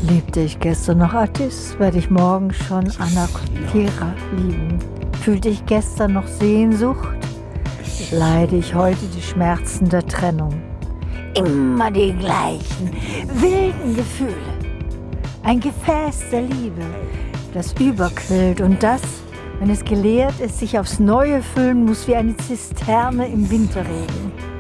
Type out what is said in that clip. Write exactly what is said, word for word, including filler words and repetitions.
Liebte ich gestern noch Attis, werde ich morgen schon Anaktera lieben. Fühlte ich gestern noch Sehnsucht, leide ich heute die Schmerzen der Trennung. Immer die gleichen wilden Gefühle. Ein Gefäß der Liebe, das überquillt und das, wenn es geleert ist, sich aufs Neue füllen muss wie eine Zisterne im Winterregen.